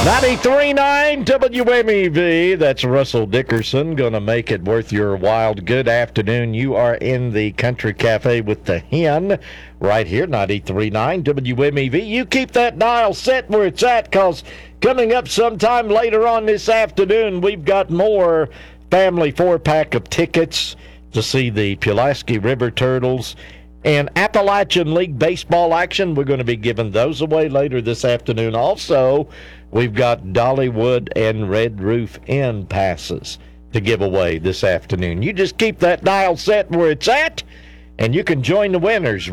93.9 WMEV, that's Russell Dickerson, going to make it worth your while. Good afternoon. You are in the Country Cafe with the Hen right here, 93.9 WMEV. You keep that dial set where it's at, because coming up sometime later on this afternoon, we've got more family four-pack of tickets to see the Pulaski River Turtles and Appalachian League baseball action. We're going to be giving those away later this afternoon. Also, we've got Dollywood and Red Roof Inn passes to give away this afternoon. You just keep that dial set where it's at, and you can join the winners